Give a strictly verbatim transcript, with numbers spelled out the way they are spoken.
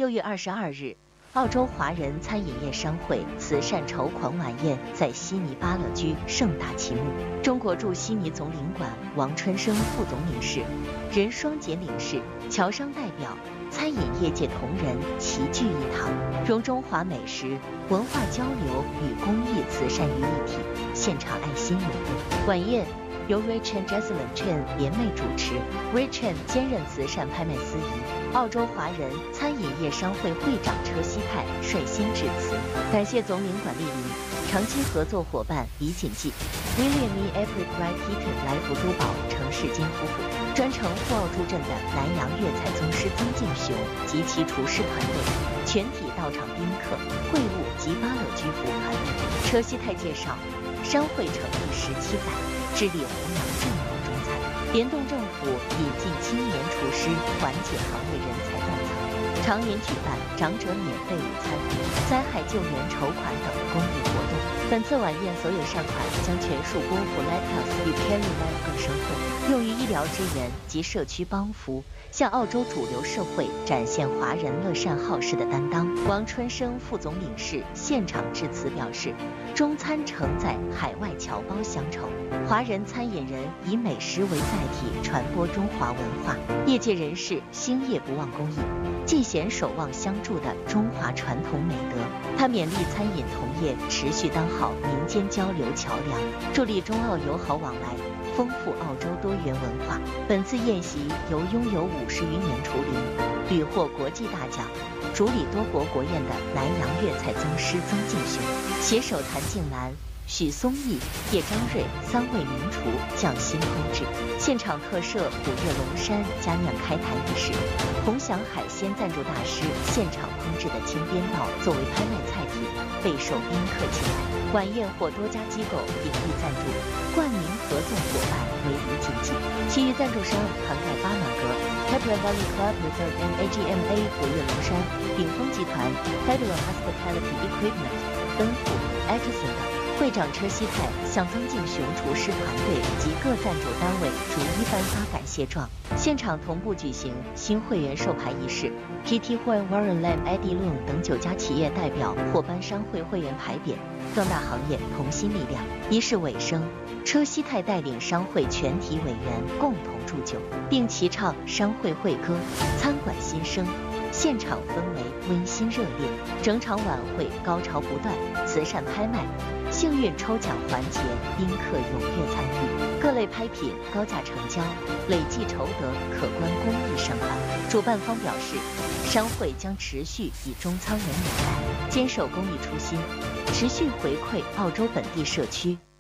六月二十二日，澳洲华人餐饮业商会慈善筹款晚宴在悉尼巴乐居盛大启幕。中国驻悉尼总领馆王春生副总领事、任双杰领事、侨商代表、餐饮业界同仁齐聚一堂，融中华美食、文化交流与公益慈善于一体，现场爱心涌动。晚宴由 Richard Jesselyn Chen 联袂主持 ，Richard 兼任慈善拍卖司仪。澳洲华人餐饮业商会会长车希泰率先致辞，感谢总领馆莅临，长期合作伙伴李锦记、William E. Everett Wright Heaton 来福珠宝程世坚夫妇，专程赴澳助阵的南洋粤菜宗师曾敬雄及其厨师团队，全体到场宾客、会务及巴乐居服团。车希泰介绍，商会成立十七载，致力弘扬正统中餐，联动政府引进青年厨师，缓解行业人才断层，常年举办长者免费午餐、灾害救援筹款等公益活动。本次晚宴所有善款将全数拨付 Lighthouse 与 Carry Life 各商会，用于医疗支援及社区帮扶，向澳洲主流社会展现华人乐善好施的担当。王春生副总领事现场致辞表示，中餐承载海外侨胞乡愁，华人餐饮人以美食为载体传播中华文化，业界人士兴业不忘公益，尽显守望相助的中华传统美德。他勉励餐饮同业持续当好民间交流桥梁，助力中澳友好往来，丰富澳洲多元文化。本次宴席由拥有五十余年厨龄、屡获国际大奖、主理多国国宴的南洋粤菜宗师曾敬雄，携手谭静南、许松义、叶张瑞三位名厨匠心烹制，现场特设虎跃龙山佳酿开坛仪式，鸿祥海鲜赞助大师现场烹制的青边鲍作为拍卖菜品备受宾客青睐。晚宴获多家机构鼎力赞助，冠名合作伙伴为李锦记，其余赞助商涵盖巴马格、Capital Valley Club Resort and A G M A 虎跃龙山、鼎丰集团、Federal Hospitality Equipment、奔富、Atchison 等。会长车希泰向曾敬雄厨师团队及各赞助单位逐一颁发感谢状，现场同步举行新会员授牌仪式。P T Huang、Warren Lam、Eddie Lung 等九家企业代表获颁商会会员牌匾，更大行业同心力量。仪式尾声，车希泰带领商会全体委员共同祝酒，并齐唱商会会歌，餐馆新生。现场氛围温馨热烈，整场晚会高潮不断，慈善拍卖、幸运抽奖环节，宾客踊跃参与，各类拍品高价成交，累计筹得可观公益善款。主办方表示，商会将持续以中餐为纽带，坚守公益初心，持续回馈澳洲本地社区。